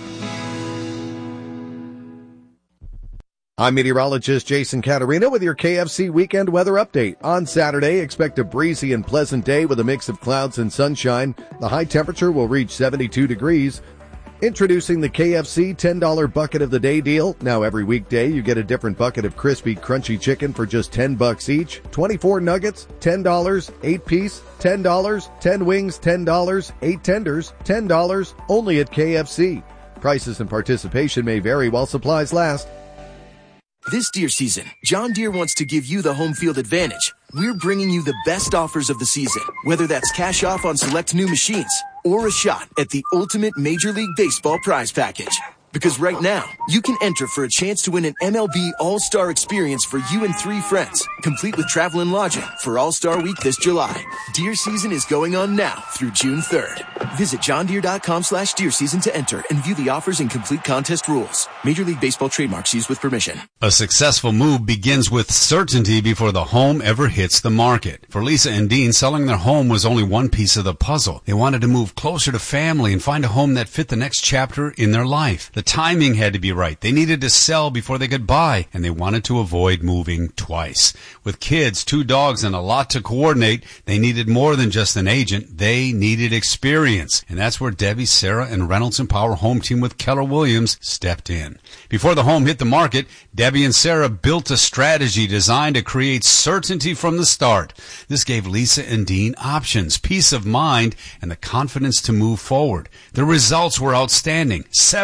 [SPEAKER 18] I'm meteorologist Jason Caterina with your K F C weekend weather update. On Saturday, expect a breezy and pleasant day with a mix of clouds and sunshine. The high temperature will reach seventy-two degrees. Introducing the K F C ten dollar bucket of the day deal. Now every weekday you get a different bucket of crispy, crunchy chicken for just ten bucks each. twenty-four nuggets, ten dollars, eight piece, ten dollars, ten wings, ten dollars, eight tenders, ten dollars, only at K F C. Prices and participation may vary while supplies last.
[SPEAKER 19] This Deere season, John Deere wants to give you the home field advantage. We're bringing you the best offers of the season, whether that's cash off on select new machines or a shot at the ultimate Major League Baseball prize package. Because right now, you can enter for a chance to win an M L B All-Star experience for you and three friends, complete with travel and lodging for All-Star Week this July. Deer season is going on now through June third. Visit johndeere.com slash deer season to enter and view the offers and complete contest rules. Major League Baseball trademarks used with permission.
[SPEAKER 20] A successful move begins with certainty before the home ever hits the market. For Lisa and Dean, selling their home was only one piece of the puzzle. They wanted to move closer to family and find a home that fit the next chapter in their life. The timing had to be right. They needed to sell before they could buy, and they wanted to avoid moving twice. With kids, two dogs, and a lot to coordinate, they needed more than just an agent. They needed experience. And that's where Debbie, Sarah, and Reynolds and Power Home Team with Keller Williams stepped in. Before the home hit the market, Debbie and Sarah built a strategy designed to create certainty from the start. This gave Lisa and Dean options, peace of mind, and the confidence to move forward. The results were outstanding. Seven showings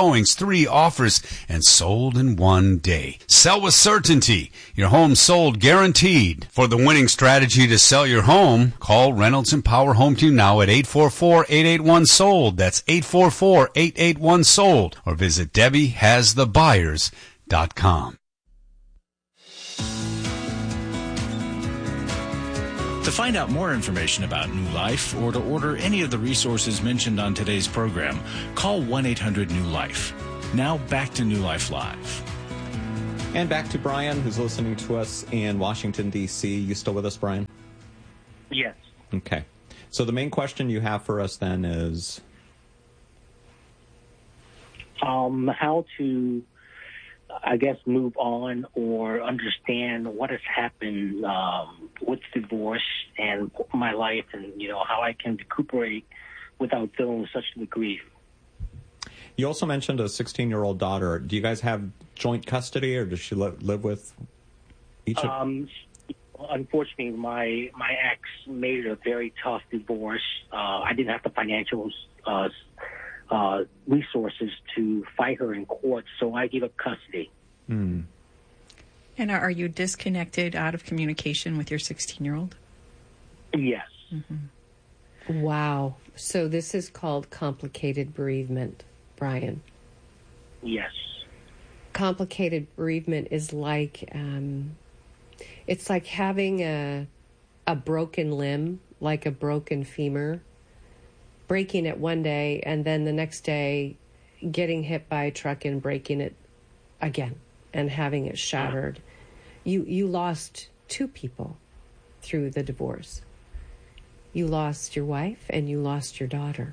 [SPEAKER 20] showings, three offers, and sold in one day. Sell with certainty. Your home sold guaranteed. For the winning strategy to sell your home, call Reynolds and Power Home Team now at eight four four, eight eight one, sold. That's eight four four, eight eight one, sold. Or visit Debbie Has The Buyers dot com.
[SPEAKER 2] To find out more information about New Life or to order any of the resources mentioned on today's program, call one eight hundred new life. Now back to New Life Live.
[SPEAKER 3] And back to Brian, who's listening to us in Washington, D C You still with us, Brian?
[SPEAKER 17] Yes.
[SPEAKER 3] Okay. So the main question you have for us then is?
[SPEAKER 17] Um, how to, I guess, move on or understand what has happened um, with divorce and my life, and, you know, how I can recuperate without feeling such the grief.
[SPEAKER 3] You also mentioned a sixteen-year-old daughter. Do you guys have joint custody, or does she li- live with each of
[SPEAKER 17] Um, unfortunately, my my ex made it a very tough divorce. Uh, I didn't have the financial uh, uh, resources to fight her in court, so I gave up custody.
[SPEAKER 3] Hmm.
[SPEAKER 4] And are you disconnected, out of communication with your sixteen-year-old?
[SPEAKER 17] Yes.
[SPEAKER 5] Mm-hmm. Wow. So this is called complicated bereavement, Brian.
[SPEAKER 17] Yes.
[SPEAKER 5] Complicated bereavement is like, um, it's like having a, a broken limb, like a broken femur, breaking it one day and then the next day getting hit by a truck and breaking it again and having it shattered. You you lost two people through the divorce. You lost your wife and you lost your daughter.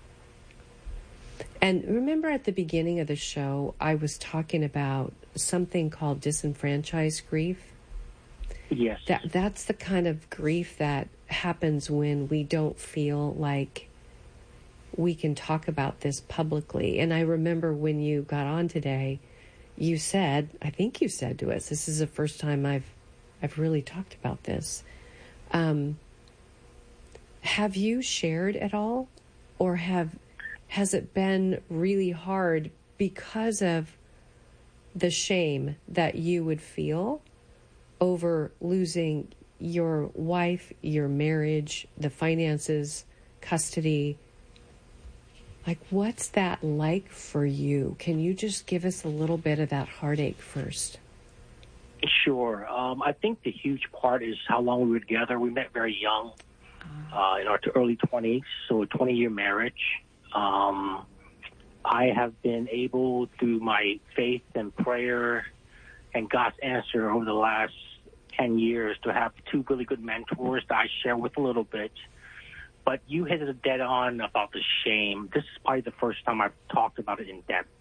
[SPEAKER 5] And remember at the beginning of the show, I was talking about something called disenfranchised grief?
[SPEAKER 17] Yes.
[SPEAKER 5] That that's the kind of grief that happens when we don't feel like we can talk about this publicly. And I remember when you got on today, you said, I think you said to us, this is the first time I've I've really talked about this. Um, have you shared at all, or have has it been really hard because of the shame that you would feel over losing your wife, your marriage, the finances, custody? Like, what's that like for you? Can you just give us a little bit of that heartache first?
[SPEAKER 17] Sure. Um, I think the huge part is how long we were together. We met very young, uh, in our early twenties, so a twenty-year marriage. Um, I have been able, through my faith and prayer and God's answer over the last ten years, to have two really good mentors that I share with a little bit. But you hit it dead on about the shame. This is probably the first time I've talked about it in depth.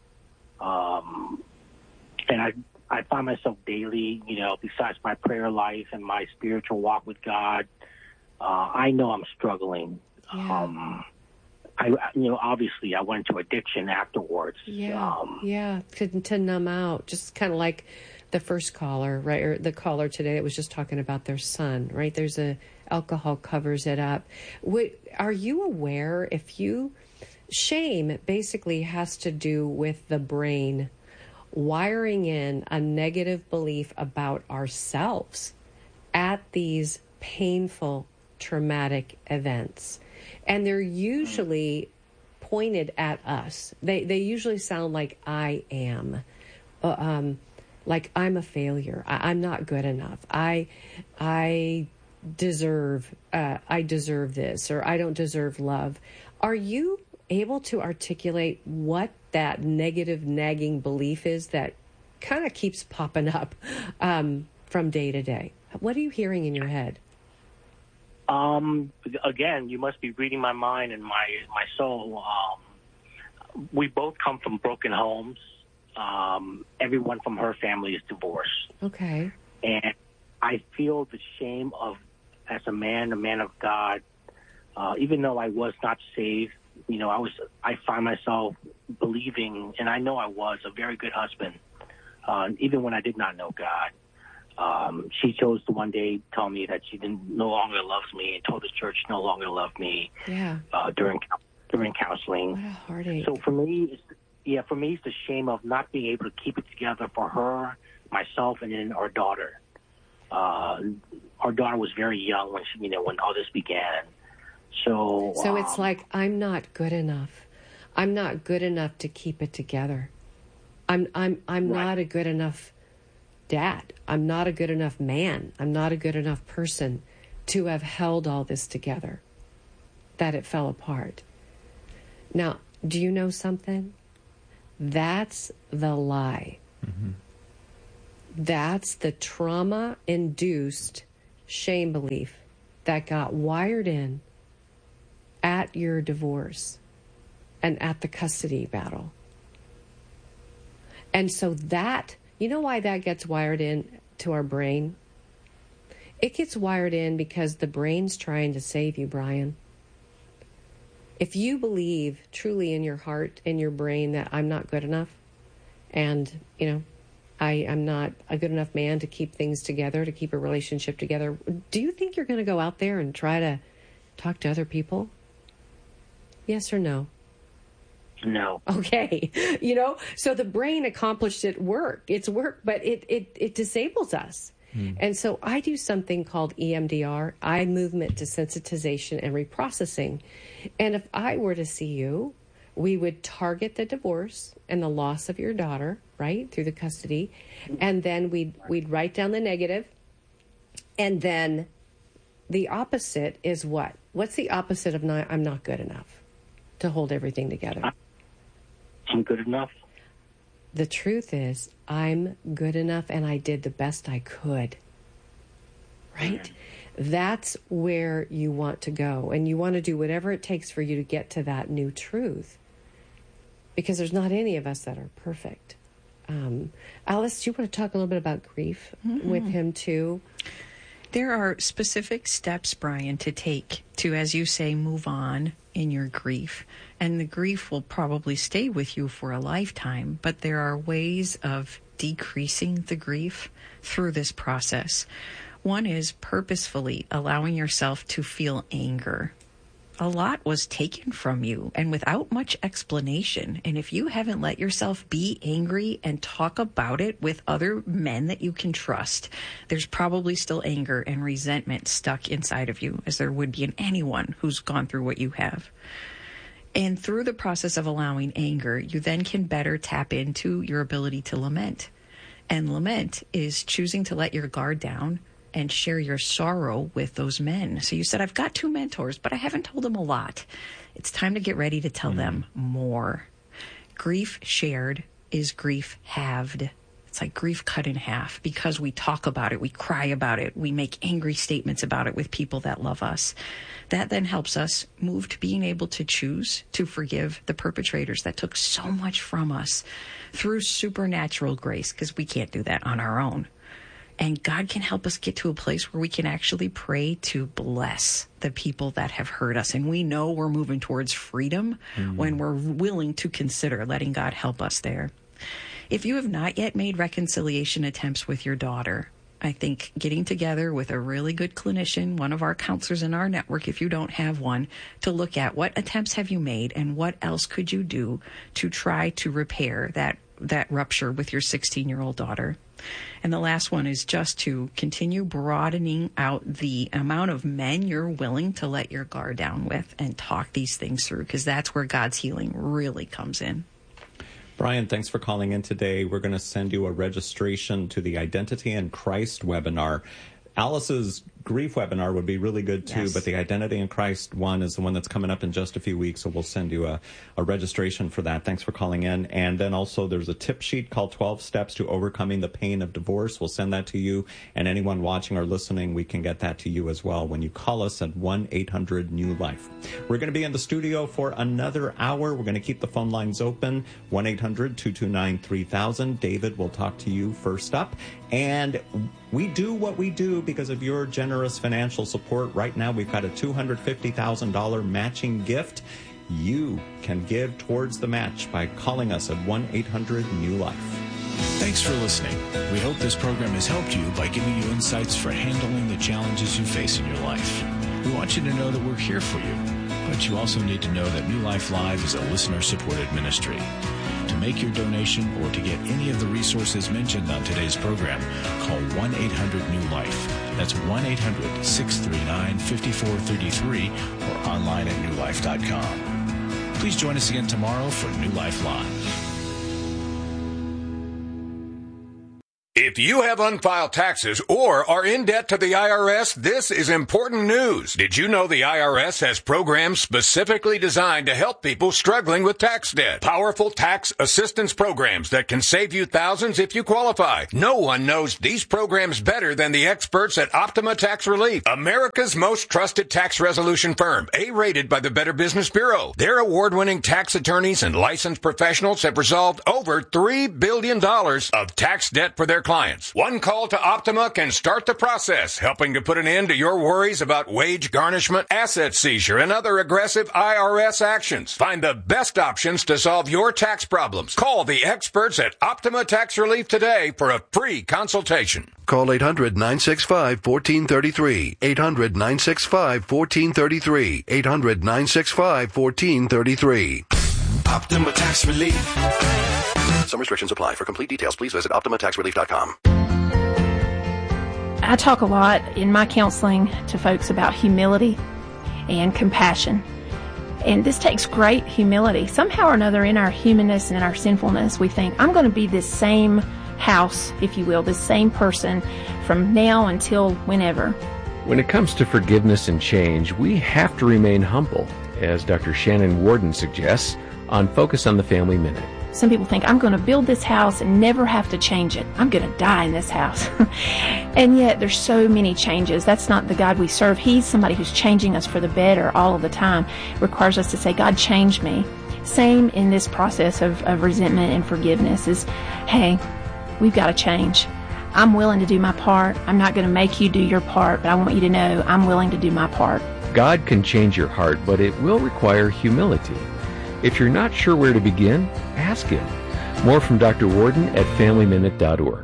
[SPEAKER 17] Um, and I I find myself daily, you know, besides my prayer life and my spiritual walk with God, uh, I know I'm struggling.
[SPEAKER 5] Yeah.
[SPEAKER 17] Um, I, you know, obviously I went to addiction afterwards.
[SPEAKER 5] Yeah,
[SPEAKER 17] Um,
[SPEAKER 5] yeah, to, to numb out, just kind of like the first caller, right, or the caller today that was just talking about their son, right? There's a alcohol covers it up. What, are you aware if you, shame basically has to do with the brain wiring in a negative belief about ourselves at these painful, traumatic events. And they're usually pointed at us. They they usually sound like I am, uh, um, like I'm a failure. I, I'm not good enough. I I deserve uh, I deserve this, or I don't deserve love. Are you able to articulate what that negative nagging belief is that kind of keeps popping up um, from day to day? What are you hearing in your head?
[SPEAKER 17] Um, again, you must be reading my mind and my my soul. Um, we both come from broken homes. Um, everyone from her family is divorced.
[SPEAKER 5] Okay.
[SPEAKER 17] And I feel the shame of, as a man, a man of God, uh, even though I was not saved, you know, I was, I find myself believing, and I know I was a very good husband, uh, even when I did not know God. Um, she chose to one day tell me that she didn't no longer loves me, and told the church she no longer loved me.
[SPEAKER 5] Yeah.
[SPEAKER 17] Uh, during during counseling.
[SPEAKER 5] What a heartache.
[SPEAKER 17] So for me, it's, yeah, for me, it's the shame of not being able to keep it together for her, myself, and then our daughter. Uh, our daughter was very young when she, you know, when all this began. So,
[SPEAKER 5] so
[SPEAKER 17] um,
[SPEAKER 5] it's like, I'm not good enough. I'm not good enough to keep it together. I'm I'm I'm right. not a good enough dad. I'm not a good enough man. I'm not a good enough person to have held all this together, that it fell apart. Now, do you know something? That's the lie. Mm-hmm. That's the trauma-induced shame belief that got wired in at your divorce and at the custody battle. And so that, you know why that gets wired in to our brain? It gets wired in because the brain's trying to save you, Brian. If you believe truly in your heart, in your brain, that I'm not good enough, and, you know, I am not a good enough man to keep things together, to keep a relationship together, do you think you're going to go out there and try to talk to other people? Yes or no?
[SPEAKER 17] No.
[SPEAKER 5] Okay. You know, so the brain accomplished its work, its work, but it, it, it disables us. Mm. And so I do something called E M D R, eye movement desensitization and reprocessing. And if I were to see you, we would target the divorce and the loss of your daughter, right, through the custody. And then we'd, we'd write down the negative. And then the opposite is what? What's the opposite of not, I'm not good enough to hold everything together?
[SPEAKER 17] I'm good enough.
[SPEAKER 5] The truth is, I'm good enough and I did the best I could. Right? Mm-hmm. That's where you want to go. And you want to do whatever it takes for you to get to that new truth. Because there's not any of us that are perfect. Um, Alice, do you want to talk a little bit about grief mm-hmm. with him too?
[SPEAKER 4] There are specific steps, Brian, to take to, as you say, move on in your grief. And the grief will probably stay with you for a lifetime, but there are ways of decreasing the grief through this process. One is purposefully allowing yourself to feel anger. A lot was taken from you and without much explanation. And if you haven't let yourself be angry and talk about it with other men that you can trust, there's probably still anger and resentment stuck inside of you, as there would be in anyone who's gone through what you have. And through the process of allowing anger, you then can better tap into your ability to lament. And lament is choosing to let your guard down and share your sorrow with those men. So you said, I've got two mentors, but I haven't told them a lot. It's time to get ready to tell mm. them more. Grief shared is grief halved. It's like grief cut in half because we talk about it, we cry about it, we make angry statements about it with people that love us. That then helps us move to being able to choose to forgive the perpetrators that took so much from us through supernatural grace, because we can't do that on our own. And God can help us get to a place where we can actually pray to bless the people that have hurt us. And we know we're moving towards freedom mm. when we're willing to consider letting God help us there. If you have not yet made reconciliation attempts with your daughter, I think getting together with a really good clinician, one of our counselors in our network, if you don't have one, to look at what attempts have you made and what else could you do to try to repair that, that rupture with your sixteen-year-old daughter. And the last one is just to continue broadening out the amount of men you're willing to let your guard down with and talk these things through, because that's where God's healing really comes in.
[SPEAKER 3] Brian, thanks for calling in today. We're going to send you a registration to the Identity in Christ webinar. Alice's grief webinar would be really good too, yes. But the Identity in Christ one is the one that's coming up in just a few weeks, so we'll send you a, a registration for that. Thanks for calling in. And then also there's a tip sheet called twelve Steps to Overcoming the Pain of Divorce. We'll send that to you, and anyone watching or listening, we can get that to you as well when you call us at one eight hundred new life. We're going to be in the studio for another hour. We're going to keep the phone lines open, one eight hundred two two nine three thousand. David will talk to you first up. And we do what we do because of your generous financial support. Right now, we've got a two hundred fifty thousand dollars matching gift. You can give towards the match by calling us at one eight hundred new life.
[SPEAKER 2] Thanks for listening. We hope this program has helped you by giving you insights for handling the challenges you face in your life. We want you to know that we're here for you, but you also need to know that New Life Live is a listener-supported ministry. To make your donation or to get any of the resources mentioned on today's program, call one eight hundred new life. That's one eight hundred, six three nine, five four three three or online at new life dot com. Please join us again tomorrow for New Life Live.
[SPEAKER 21] If you have unfiled taxes or are in debt to the I R S, this is important news. Did you know the I R S has programs specifically designed to help people struggling with tax debt? Powerful tax assistance programs that can save you thousands if you qualify. No one knows these programs better than the experts at Optima Tax Relief, America's most trusted tax resolution firm, A-rated by the Better Business Bureau. Their award-winning tax attorneys and licensed professionals have resolved over three billion dollars of tax debt for their clients. One call to Optima can start the process, helping to put an end to your worries about wage garnishment, asset seizure, and other aggressive I R S actions. Find the best options to solve your tax problems. Call the experts at Optima Tax Relief today for a free consultation.
[SPEAKER 22] Call eight hundred, nine six five, one four three three. eight hundred, nine six five, one four three three. eight hundred, nine six five, one four three three.
[SPEAKER 23] Optima Tax Relief.
[SPEAKER 22] Some restrictions apply. For complete details, please visit optima tax relief dot com.
[SPEAKER 24] I talk a lot in my counseling to folks about humility and compassion. And this takes great humility. Somehow or another in our humanness and in our sinfulness, we think, I'm going to be this same house, if you will, this same person from now until whenever.
[SPEAKER 25] When it comes to forgiveness and change, we have to remain humble, as Doctor Shannon Worden suggests on Focus on the Family Minute.
[SPEAKER 24] Some people think, I'm going to build this house and never have to change it. I'm going to die in this house. And yet there's so many changes. That's not the God we serve. He's somebody who's changing us for the better all of the time. It requires us to say, God, change me. Same in this process of, of resentment and forgiveness is, hey, we've got to change. I'm willing to do my part. I'm not going to make you do your part, but I want you to know I'm willing to do my part.
[SPEAKER 25] God can change your heart, but it will require humility. If you're not sure where to begin, ask him. More from Doctor Worden at family minute dot org.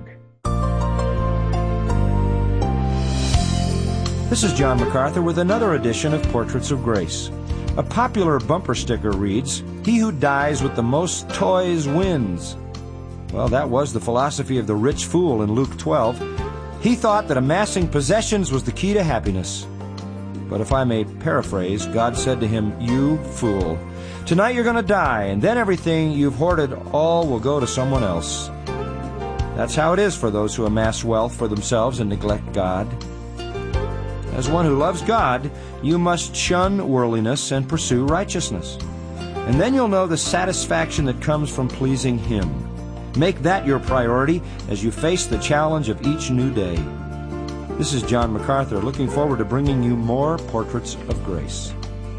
[SPEAKER 26] This is John MacArthur with another edition of Portraits of Grace. A popular bumper sticker reads, "He who dies with the most toys wins." Well, that was the philosophy of the rich fool in Luke twelve. He thought that amassing possessions was the key to happiness. But if I may paraphrase, God said to him, "You fool. Tonight you're going to die, and then everything you've hoarded all will go to someone else." That's how it is for those who amass wealth for themselves and neglect God. As one who loves God, you must shun worldliness and pursue righteousness. And then you'll know the satisfaction that comes from pleasing Him. Make that your priority as you face the challenge of each new day. This is John MacArthur, looking forward to bringing you more Portraits of Grace.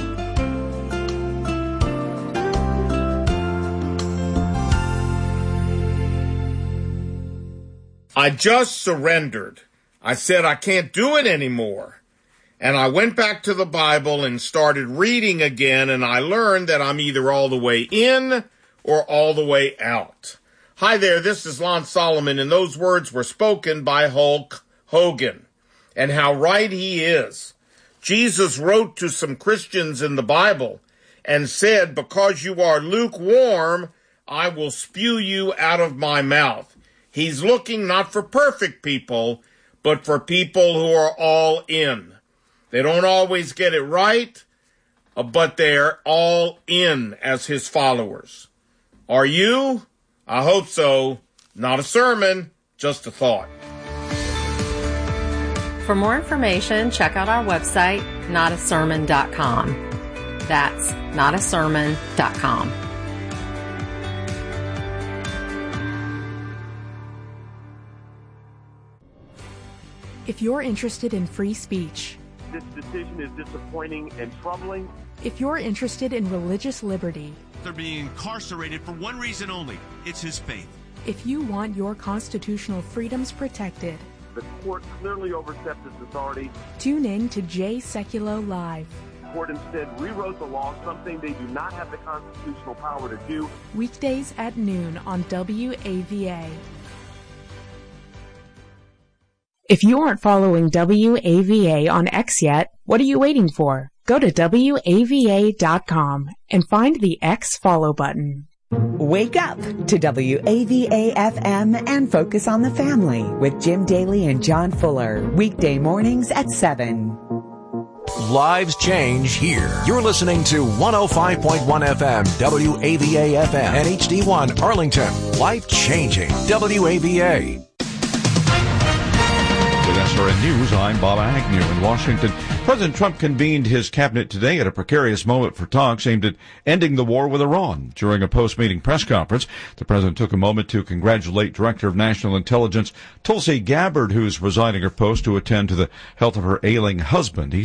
[SPEAKER 27] I just surrendered. I said I can't do it anymore. And I went back to the Bible and started reading again, and I learned that I'm either all the way in or all the way out. Hi there, this is Lon Solomon, and those words were spoken by Hulk Hogan. And how right he is. Jesus wrote to some Christians in the Bible and said, "Because you are lukewarm, I will spew you out of my mouth." He's looking not for perfect people, but for people who are all in. They don't always get it right, but they're all in as his followers. Are you? I hope so. Not a sermon, just a thought.
[SPEAKER 28] For more information, check out our website, not a sermon dot com. That's not a sermon dot com.
[SPEAKER 29] If you're interested in free speech,
[SPEAKER 30] this decision is disappointing and troubling.
[SPEAKER 29] If you're interested in religious liberty,
[SPEAKER 31] they're being incarcerated for one reason only. It's his faith.
[SPEAKER 29] If you want your constitutional freedoms protected,
[SPEAKER 30] the court clearly overstepped its authority.
[SPEAKER 29] Tune in to Jay Sekulow Live.
[SPEAKER 30] The court instead rewrote the law, something they do not have the constitutional power to do.
[SPEAKER 29] Weekdays at noon on W A V A. If you aren't following W A V A on X yet, what are you waiting for? Go to W A V A dot com and find the X follow button.
[SPEAKER 1] Wake up to W A V A F M and Focus on the Family with Jim Daly and John Fuller. Weekday mornings at seven.
[SPEAKER 6] Lives change here. You're listening to one oh five point one F M, W A V A F M, and H D one Arlington. Life changing. W A V A.
[SPEAKER 7] With S R N News, I'm Bob Agnew in Washington. President Trump convened his cabinet today at a precarious moment for talks aimed at ending the war with Iran. During a post-meeting press conference, the president took a moment to congratulate Director of National Intelligence Tulsi Gabbard, who's resigning her post to attend to the health of her ailing husband. He